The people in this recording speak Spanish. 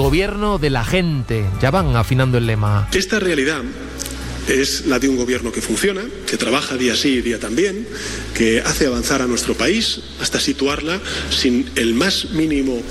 gobierno de la gente. Ya van afinando el lema. Esta realidad es la de un gobierno que funciona, que trabaja día sí y día también, que hace avanzar a nuestro país hasta situarla sin el más mínimo